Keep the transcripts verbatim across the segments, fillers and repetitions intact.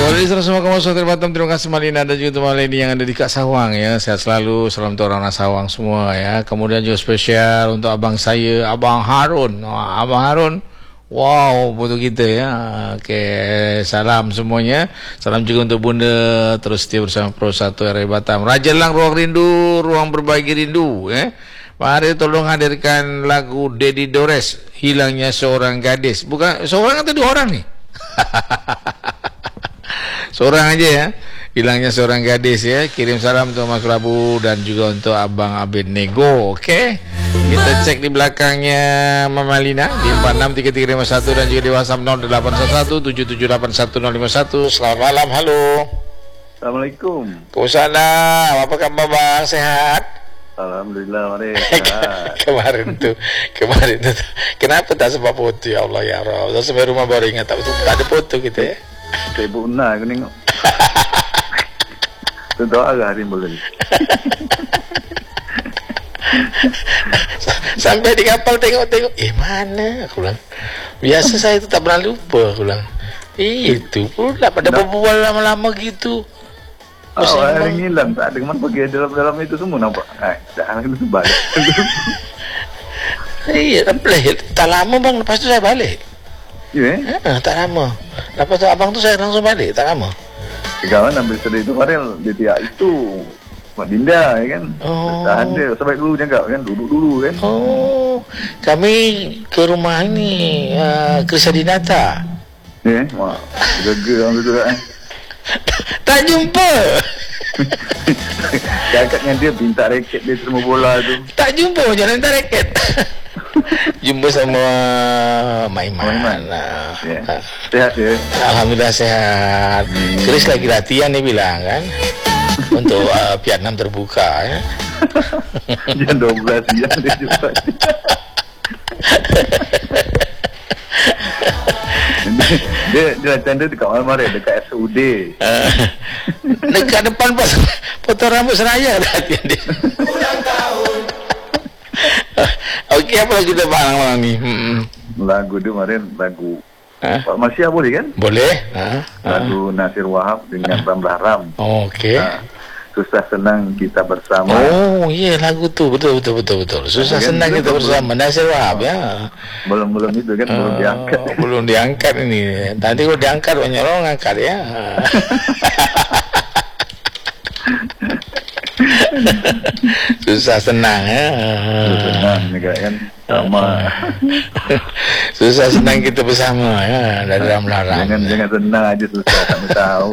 Kembali semua kamu dari Batam. Terima kasih Malina dan juga teman Leni yang ada di Kak Sawang ya. Sehat selalu. Salam untuk orang Sawang semua ya. Kemudian juga spesial untuk abang saya, Abang Harun. Wah, Abang Harun. Wow, foto kita ya. Okey, salam semuanya. Salam juga untuk Bunda terus setia bersama Pro satu R A Batam. Raja Lang Ruang Rindu, Ruang Berbagi Rindu ya. Mari tolong hadirkan lagu Dedi Dores, Hilangnya Seorang Gadis. Bukan seorang atau dua orang nih? Seorang aja ya, Hilangnya Seorang Gadis ya. Kirim salam untuk Mas Prabu dan juga untuk Abang Abednego. Okey, kita cek di belakangnya Mama Lina di empat enam tiga tiga lima satu dan juga di WhatsApp nol delapan satu tujuh tujuh delapan satu nol lima satu. Selamat malam, halo. Assalamualaikum. Waalaikumsalam. Apa kabar bang? Sehat? Alhamdulillah, mari sehat. Kemarin tuh, kemarin tuh, kenapa tak sempat foto ya Allah ya Allah. Sampai rumah baru ingat tak, tak ada foto kita ya. Saya Ibu Una aku tengok. Tu doa ke hari boleh. Sampai di kapal tengok-tengok, eh mana aku bilang. Biasa saya tu tak pernah lupa aku bilang. Itu pula pada berbual lama-lama gitu. Oh, hari ngilang tak ada kemana pergi dalam-dalam itu semua nampak. Eh, dah itu sebalik. Iya, tak lama bang, lepas tu saya balik. Ya, eh? Ha, tak lama. Lepas tu abang tu saya langsung balik, tak lama. Kawan ambil sedih itu Farel, dia tiap itu Mak Dinda ya kan. Oh. Tahan dia, sampai dulu jaga kan, duduk dulu kan. Oh, kami ke rumah ini uh, Krisadinata. Ya, mak, jaga orang tu kan. Tak jumpa. Cakap dengan dia minta raket dia terima bola tu. Tak jumpa jangan minta raket. Jumpa sama Maiman. Maiman. Nah. Ya. Sehat ya. Alhamdulillah sehat. Hmm. Chris lagi latihan dia bilang kan. Untuk uh, Vietnam terbuka ya. Jam dua belas siang dia jumpa. dia dia latihan dia dekat mana-mana dekat S U D. Uh, dekat depan pas potong rambut seraya latihan dia. Okey, apa lagi kita bahas malam ni? Hmm. Lagu dia kemarin lagu ha? Pak Masyah boleh kan? Boleh. Ha? Lagu ha? Nasir Wahab dengan ha? Ramlah Ram. Oh, okey. Ha? Susah senang kita bersama. Oh, ya yeah, lagu tu betul betul betul betul. Susah kan, senang kita bersama Nasir Wahab ya. Belum belum itu kan uh, belum diangkat. Belum diangkat ini. Nanti kalau diangkat banyak orang angkat ya. Susah senang ya. Susah senang juga kan sama. Susah senang kita bersama ya dari Ramlah Ram. Jangan ya. Jangan senang aja susah tak tahu.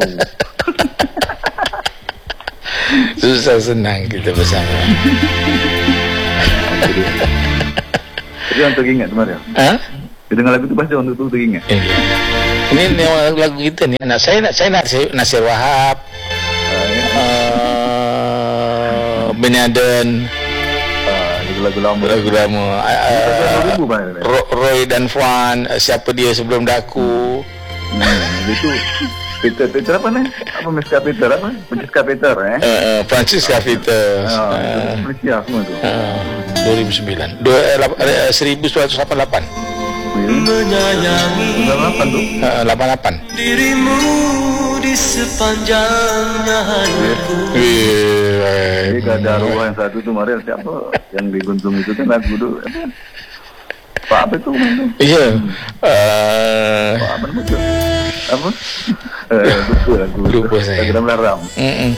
Susah senang kita bersama. Jadi orang teringat kemarin. Ha? Dia dengar lagu tu pasti orang tu teringat. Eh, ini ni lagu kita ni. Nak saya nak saya nak Nasir Wahab. Uh, ya. uh, Ben Aden. Ah, lagu lama. Lagu lama. Uh, Roy dan Fuan, siapa dia sebelum daku. Hmm, itu Peter, Peter apa ni? Apa Miska Peter apa? Francisca Peter eh? Uh, uh, Francisca Peter. Ah, uh, Malaysia semua tu. Uh, dua ribu sembilan. seribu sembilan ratus lapan puluh lapan. Menyayangi lapan tu? Uh, lapan puluh lapan. Dirimu di sepanjangnya hatiku. Jadi ada arwah yang satu tu Mariel siapa? Yang di Guntung itu kan lagu tu. Pak apa tu main tu? Iya. Uh, Pak apa nama tu? Apa? Eh, lupa lagu. Lupa saya. Lagu Ramlah Ram. Hmm.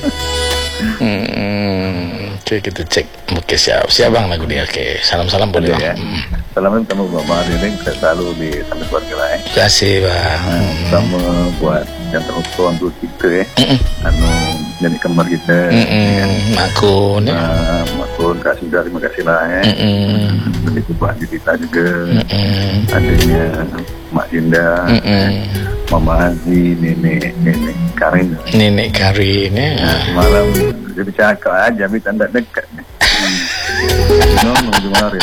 Hmm. Okay, kita cek. Okey, siap. Siap bang lagu dia. Okey, salam-salam boleh bang. Ya. Hmm. Salam sama Bapak Mahdi ni kita selalu di sampai keluarga lah eh. Terima kasih bang. Hmm. Sama buat yang terus untuk kita eh. Mm-mm. Anu jadi kembar kita. Ya. Makun ya. Uh, Makun Kak Sida terima kasih lah eh. Jadi buat kita juga. Mm-mm. Adanya Mak Dinda. Mm-mm. Mama Aziz, Nenek Nenek Karin. Nenek Karin ya. Nah, semalam dia bercakap aja tapi tanda dekat. Nono kemarin.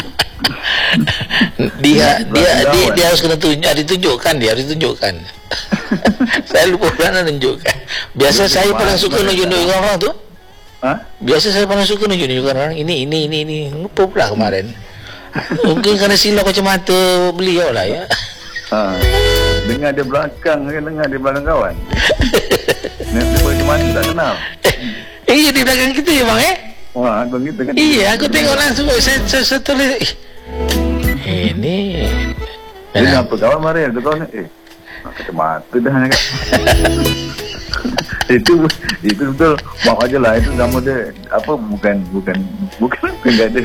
Dia dia dia, dia harus kena tunjuk, ditunjukkan dia harus ditunjukkan. Saya lupa pernah tunjukkan. Biasa dia saya pernah suka nunjuk-nunjuk orang tu. Ha? Biasa saya pernah suka nunjuk-nunjuk orang ini ini ini ini. Lupa pula kemarin. Mungkin kerana silap kacamata beliau lah ya. Ha. Dengar dia belakang kan, dengar dia belakang kawan. Daripada mana tak kenal. Eh, iya di belakang kita ya bang eh? Wah, abang kita kan. Iya, aku tengok langsung. Saya, saya, saya tulis. Eh, ini. Ini apa kawan mari? Aku tahu ni. Eh, kata mata dah kan. itu itu betul. Maaf aja lah. Itu nama dia apa? Bukan bukan bukan bukan ada.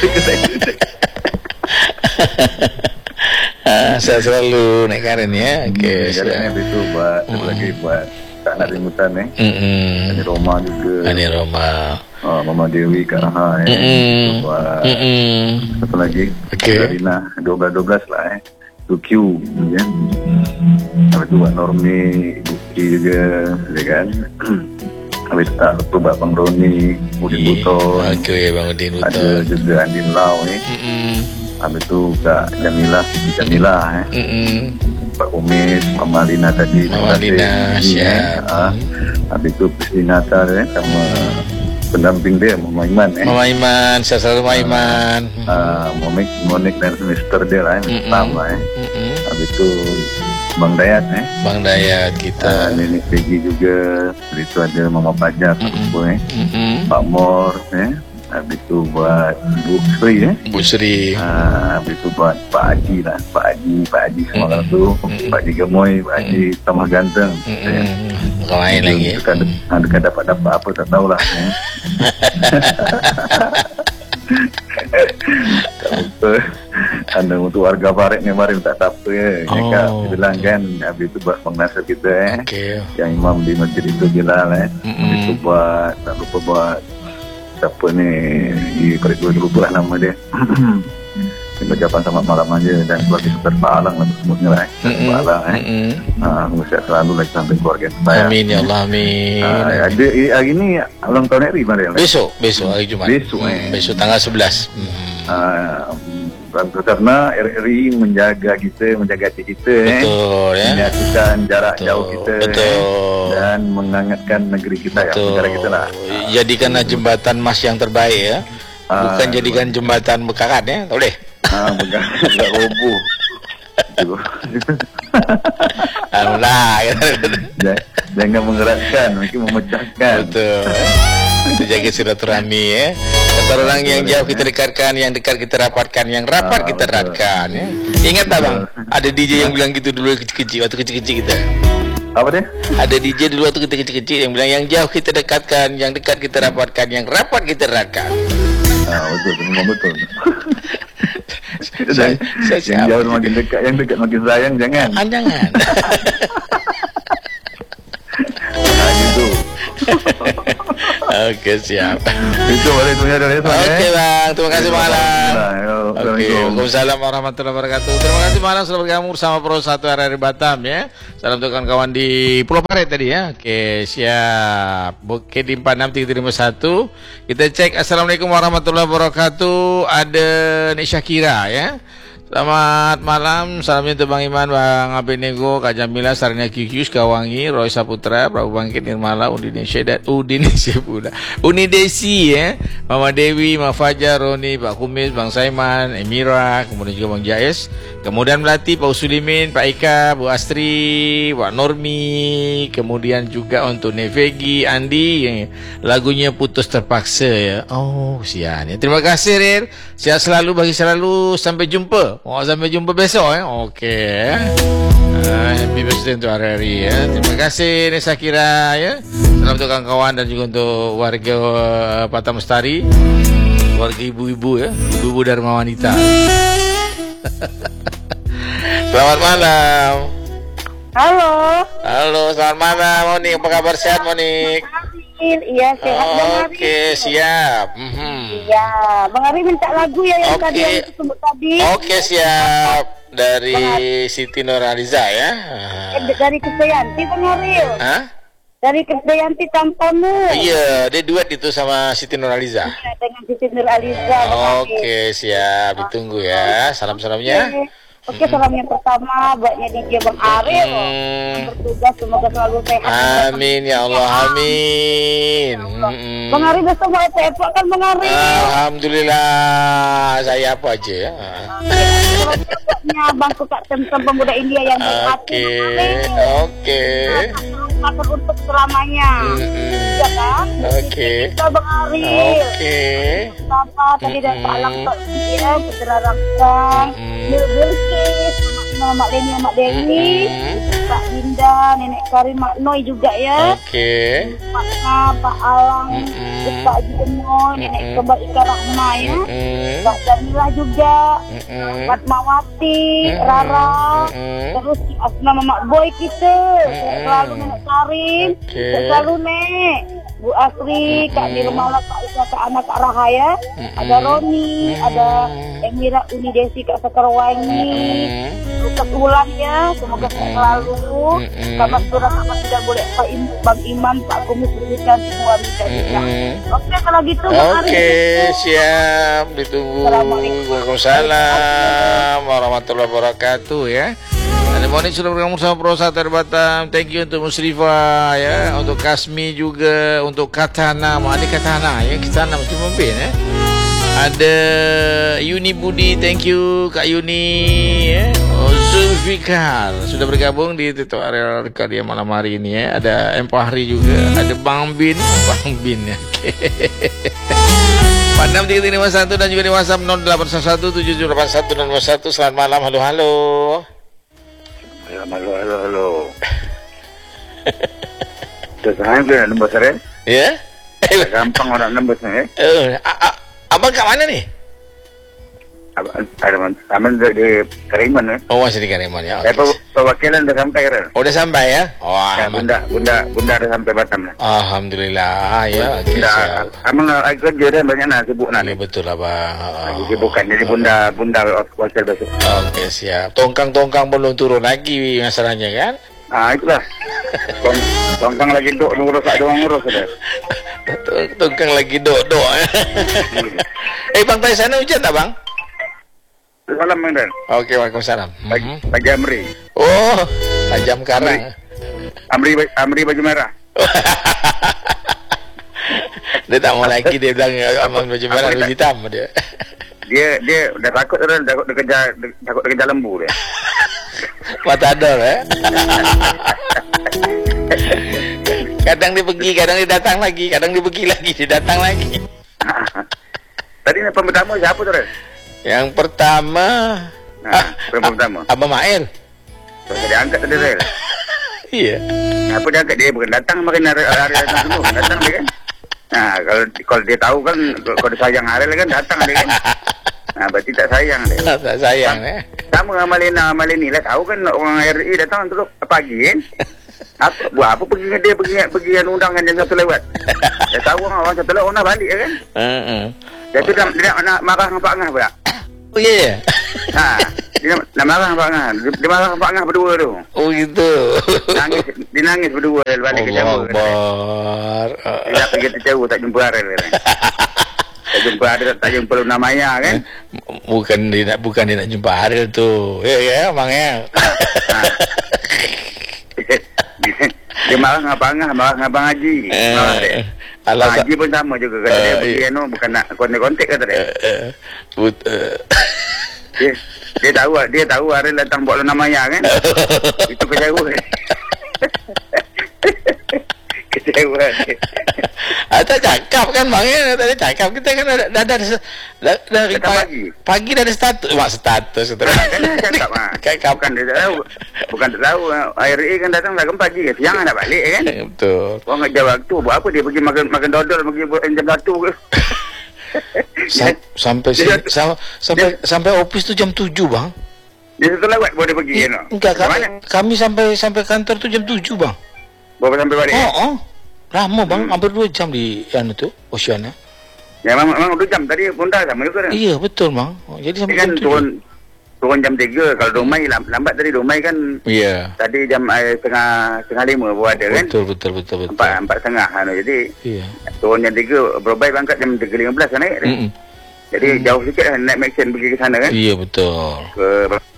Ah, saya selalu naik karen ya. Okey. Karen ni itu buat mm. lagi buat tak nak rimbutan eh. Hmm. Ada Roma juga. Ada Roma. Oh, Mama Dewi Kak Raha eh. Mm. Buat Mm. satu lagi. Okey. Rina dua belas dua belas lah eh. Tu Q ya. Habis tu buat Normi, Buki juga, ya kan. Habis tak lupa buat Bang Roni, Udin Buton. Okey, Bang Udin Buton. Ada juga Andin Lau eh. Mm. Habis tu Kak Jamila, Jamila eh. Mm. Pak Umis, Mama Lina tadi. Mama Lina, siap. Ha. Habis tu Priscilla Natal eh, sama pendamping dia Mama Iman eh. Mama Iman, saya selalu Mama Iman. Ah, Monik, Monik dan semester dia lah eh, pertama eh. Mm-mm. Habis tu Bang Dayat eh. Bang Dayat kita. Uh, Nenek Peggy juga. Habis tu ada Mama Pajak mm-hmm. eh. Mm-hmm. Pak Mor eh. Habis tu buat Bu Sri eh. Bu Sri. Uh, habis tu buat Pak Haji lah. Pak Haji, Pak Haji semua mm-hmm. tu. Mm-hmm. Pak Haji Gemoy, Pak Haji mm-hmm. Tamah Ganteng. Mm-hmm. Eh. Bukan main lagi eh. Dekat, dekat dapat-dapat apa tak tahulah eh. Tak lupa. Anda untuk warga Barat ni mari tak apa ya. Oh. Cakap bilang kan. Habis tu buat pengnasir kita eh. Okay. Yang imam di masjid itu Bilal eh. Mm-hmm. Habis tu buat tak lupa buat siapa ni di Perikul lupa lah nama dia. Ucapan selamat malam aja dan keluarga sekitar Pak Alang lah semuanya lah eh. Mm-hmm. Pak Alang eh. Mm-hmm. Uh, Semoga selalu lagi sampai keluarga saya. Amin ya Allah amin. Uh, ada hari ni ulang tahun hari mari. Besok, besok hari Jumaat. Besok eh. Hmm, besok tanggal sebelas. Hmm. Uh, karena R R I menjaga kita, menjaga hati kita betul, eh. Ya. Menyatukan jarak betul, jauh kita betul. Eh. Dan menghangatkan negeri kita ya, negara kita lah. Jadikanlah jembatan emas yang terbaik ya. Bukan uh, jadikan jembatan bekarat ya, tak boleh. Ah, bekarat tak roboh. Alhamdulillah. Jangan mengeratkan, mungkin memecahkan. Betul. Kita jaga silaturahmi ya. Kata orang yang jauh kita dekatkan, yang dekat kita rapatkan, yang rapat kita eratkan ya. Ingat tak bang? Ada D J yang bilang gitu dulu kecil-kecil, waktu kecil-kecil kita. Apa dia? Ada D J dulu waktu kita kecil-kecil yang bilang yang jauh kita dekatkan, yang dekat kita rapatkan, yang rapat kita eratkan. Ah, betul, memang betul. saya, saya yang jauh makin dekat, yang dekat makin sayang, jangan. Ah, jangan. Ah, gitu. Okey, siap. Itu boleh punya dari sana. Okey bang, terima kasih malam. Okey, Waalaikumsalam warahmatullahi wabarakatuh. Terima kasih malam sudah bergabung bersama Pro satu R R I Batam ya. Salam untuk kawan-kawan di Pulau Parit tadi ya. Okey, siap. Bukit di empat enam tiga lima satu. Kita cek. Assalamualaikum warahmatullahi wabarakatuh. Ada Nek Syakira ya. Selamat malam, salamnya untuk Bang Iman, Bang Abenego, Kak Jamila, Sarina Kikius, Kawangi, Roy Saputra, Prabu Bangkit, Nirmala, Udinesia dan Udinesia pula, Unidesi ya, Mama Dewi, Mama Fajar, Roni, Pak Kumis, Bang Saiman, Emira, kemudian juga Bang Jais, kemudian Melati, Pak Usulimin, Pak Ika, Bu Astri, Pak Normi, kemudian juga untuk Nevegi, Andi, lagunya Putus Terpaksa ya. Oh, sian ya. Terima kasih Rir, sehat selalu, bagi selalu, sampai jumpa. Oh, sampai jumpa besok eh. Okey. Uh, happy birthday untuk R R I ya. Terima kasih Nek Syakira ya. Salam untuk kawan-kawan dan juga untuk warga uh, Batam Lestari. Warga ibu-ibu ya. Ibu-ibu Dharma Wanita. Selamat malam. Halo. Halo, selamat malam Monik. Apa kabar, sehat Monik? Iya, sehat Bang Ari. Okey, siap. Mhm. Iya, Bang Ari minta lagu ya yang okay. tadi yang disebut tadi. Okey, siap. Dari Siti Nurhaliza ya. Eh, dari Krisdayanti Bang Ari. Hah? Dari Krisdayanti Tanpamu. Iya, dia duet itu sama Siti Nurhaliza. Iya, dengan Siti Nurhaliza. Oke, siap. Ditunggu ya. Salam-salamnya. Oke, salam yang pertama buatnya D J Bang Arif yang bertugas, semoga selalu sehat. Amin ya Allah, amin. Hmm. Bang Arif besok mau sehat kan Bang Arif? Alhamdulillah, saya apa aja ya. Buatnya Bangku Kak Temtem Pemuda India yang berhati. Oke, oke. Makan untuk selamanya. Mm-mm. Ya kan? Okey. Kita Bang Arif. Okey. Pertama tadi dah Mm-mm. Pak Lang Tok ya, Putera Ramsang, Mm-mm. Mil Bilkis, Mak Mak Leni, Mak Dewi, Mm-mm. Kak Linda, Nenek Karim, Mak Noi juga ya. Okey. Pak Na, Pak Alang, Mm-mm. Pak Haji Enoy, Nenek Mm-mm. Kembar Ika Rahma ya. Mm-mm. Kak Jamila juga, Mm-mm. Fatmawati, Mm-mm. Rara, Mm-mm. terus Asma Mamak Boy kita, Mm-mm. selalu Nenek Karim, Okey. selalu Nek, Bu Asri, Kak Mm-mm. Nirmala, Kak Isa, Kak Ana, Kak Rahaya, Mm-mm. ada Roni, Mm-mm. ada Emira Uni Desi, Kak Sakarwangi, Mm-mm. Lukas Ulan ya, semoga sehat selalu. Mm-mm. Kak Mas Surah, Kak Mas tidak boleh, Pak Im, Bang Iman, Pak Kumis, Berikan, semua bisa juga. Mm-mm. Oke, kalau gitu, Bang Arif. Okey, siap. Ditunggu. Assalamualaikum. Waalaikumsalam warahmatullahi wabarakatuh ya. Ada morning sudah bergabung sama Pro Satar Batam. Thank you untuk Musrifah ya, untuk Kasmi juga, untuk Katana. Ada Katana ya, Katana mesti memimpin ya. Ada Yuni Budi, thank you Kak Yuni ya. Oh, Zulfikar sudah bergabung di tutorial dia malam hari ini ya. Ada Empahri juga, ada Bang Bin, Bang Bin ya. Okay. empat enam tiga tiga lima satu dan juga di WhatsApp nol delapan satu tujuh tujuh delapan satu nol satu. Selamat malam, halo halo. Halo, halo, halo. Terus dia nombor saya. Ya? Gampang orang nombor saya. Eh, a- a- abang kat mana ni? Ada aman di Karimun eh. Oh, masih di Karimun ya. Eh, Okay. perwakilan dah sampai kan? Oh, dah sampai ya? Oh, Ya, aman. bunda, bunda, bunda dah sampai Batam lah. Alhamdulillah ya. Okay, Bunda, siap. aman lagi kerja dah banyak nak sibuk nak. Ya, betul lah bang. Lagi sibukan jadi bunda, bunda wakil besok. Okey, siap. Tongkang-tongkang belum turun lagi masalahnya kan? Ah, itulah. Tong, tongkang lagi duk ngurus ada orang ngurus dah. Tongkang lagi dok-dok. Eh, bang, tadi sana hujan tak bang? Salam Bang. Okey, waalaikumsalam. Pagi, Mhm. pagi Amri. Oh, tajam karang. Amri, Amri baju merah. Dia tak mau lagi, dia bilang abang baju merah baju hitam dia. Dia dia dah takut dah, takut dia kejar, dia, takut dia kejar lembu dia. Matador eh. Kadang dia pergi, kadang dia datang lagi, kadang dia pergi lagi, dia datang lagi. Tadi yang pertama siapa tu? Ren? Yang pertama Ha, yang pertama. Abang Mail. Dia angkat tadi Rel. Iya. Apa dia angkat dia bukan datang makin hari, hari datang semua. Datang dia kan. Nah, kalau kalau dia tahu kan kalau dia sayang Arel kan datang dia kan. Nah, berarti tak sayang dia. Tak sayang eh. Sama dengan Malena, Maleni lah tahu kan orang R I datang terus pagi kan. Apa buat apa pergi dengan dia pergi pergi yang undangan yang satu lewat. Dia tahu orang, orang satu lewat orang dah balik kan. Ha. Dia tu nak, dia nak marah dengan Pak Ngah pula. Oh ya. Ha, dia nak, nak marah dengan Pak Ngah. Dia, dia marah dengan Pak Ngah berdua tu. Oh gitu. Nangis, dia nangis berdua Arel balik ke Jawa. Allah Akbar. Dia nak pergi ke Jawa tak jumpa Arel kan. Tak jumpa Arel, tak jumpa Luna Maya kan. Bukan dia nak bukan dia nak jumpa Ariel tu. Ya ya abang ya. Ha. Dia marah dengan Abang Ngah, marah dengan Abang Haji. Marah dia. Abang Haji pun sama juga kata dia Uh, pergi iya. anu bukan nak kontak-kontak kata dia. Eh, but, eh. Dia dia tahu dia tahu Arel datang buat Luna Maya kan. Itu kecewa. Kecewa dia. Ah, tak cakap kan bang ya, tak ada cakap. Kita kan dah dah, dah, dah dari Datang pa- pagi. pagi dah ada status, mak status tu. Kan dia cakap ah. Cakap Bukan dia tak tahu. Bukan tak tahu. R I kan datang dah kan pagi ke siang nak balik kan. Betul. Orang ajar waktu buat apa dia pergi makan makan dodol pergi buat jam satu ke. Sam- sampai si, dia- sam- sampai sampai office tu jam tujuh bang. Dia satu lewat boleh pergi kan. Enggak, Macam kami, mana? kami sampai sampai kantor tu jam tujuh bang. Bawa sampai balik. Oh, oh. Lama bang, hampir dua jam di anu tu, Oceana. Ya memang memang dua jam tadi bunda sama juga kan. Iya, betul bang. Oh, jadi Dia sampai kan jam turun tujuh. turun jam tiga kalau Domai lam- lambat tadi Domai kan Iya. tadi jam eh, setengah setengah lima baru ada kan. Betul, betul, betul, betul. Empat empat setengah anu jadi Iya. turun jam tiga berubah berangkat jam tiga lima belas kan naik. kan? Mm-mm. Jadi jauh sikit lah naik Maxen pergi ke sana kan. Iya, betul. Ke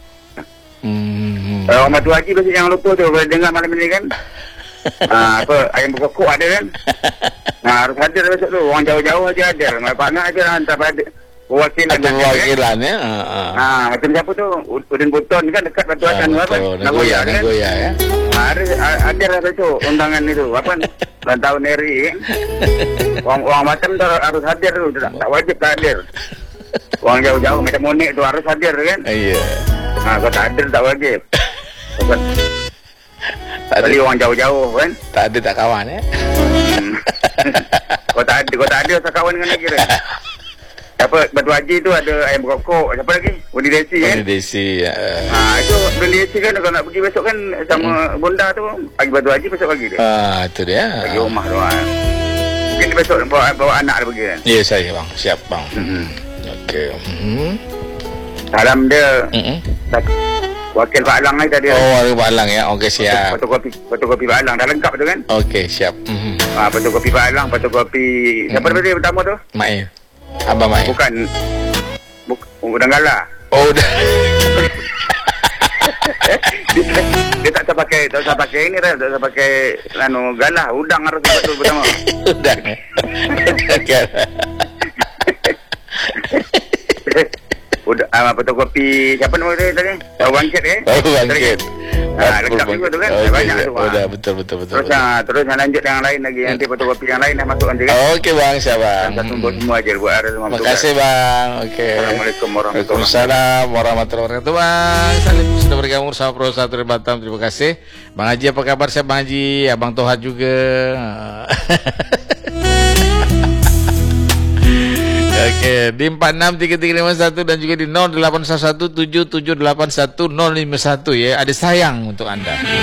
Hmm. Kalau orang Batu Haji biasa jangan lupa tu boleh dengar malam ini kan. ha, apa ayam berkokok ada kan. Nah harus hadir besok tu orang jauh-jauh aja ada. Mai Pak Ngah aja hantar pada perwakilan. Atau perwakilan ya. Ha, ha. Ha, macam siapa tu? Udin Buton kan dekat Batu Ah, Asan tu apa? betul. Nagoya kan? Nagoya ya. Ha, ada ada ada tu undangan itu apa? Ulang tahun Eri. Orang orang macam tu harus hadir tu, tak, tak wajib tak hadir. Orang jauh-jauh macam Monik tu harus hadir kan? Iya. Ha, kalau tak hadir tak wajib. Tak Kali ada, orang jauh-jauh kan? tak ada tak kawan ya. Hmm. Kau tak ada, kau tak ada tak kawan dengan lagi kan? Siapa Batu Haji tu ada ayam berkokok, siapa lagi? Budi Desi kan? Ini Desi. Ya. Ha, itu Budi Desi kan kalau nak pergi besok kan sama Hmm. Bonda tu pagi Batu Haji besok pagi dia. Ah, itu dia. Pergi rumah tu kan. Mungkin dia besok bawa, bawa anak dia pergi kan? Ya saya bang, siap bang. Hmm. Okey. Hmm. Dalam dia Hmm. tak, wakil Pak Alang ni tadi. Oh, ada Pak Alang ya. Okey siap. Fotokopi fotokopi Pak Alang dah lengkap tu kan? Okey siap. Hmm. Ha, fotokopi Pak Alang, fotokopi siapa Hmm. tadi pertama tu? Mai. Abang Mai. Bukan Buk, Udang Gala. Oh, dah. dia, dia tak usah pakai tak usah pakai ini dah, tak usah pakai anu galah, udang harus buat tu pertama. Udah. Okey. Udah ah, fotokopi siapa nama dia tadi? Oh, Bangkit eh? Oh, Bangkit. Ah, lengkap juga tu kan? Okey, Banyak tu. oh, dah betul betul betul. Terus betul. ah, terus yang lanjut yang lain lagi, nanti fotokopi yang lain dah masuk nanti kan. Okey bang, siap bang. Kita tunggu semua aja buat ada semua. Terima kasih bang. Okey. Assalamualaikum warahmatullahi wabarakatuh. Waalaikumsalam warahmatullahi wabarakatuh bang. Salim sudah bergabung bersama Pro satu dari Batam. Terima kasih. Bang Haji apa kabar? Siap Bang Haji. Abang Tohat juga. Okey, di empat enam tiga tiga lima satu dan juga di nol delapan satu satu tujuh tujuh delapan satu nol lima satu ya. Ada sayang untuk anda.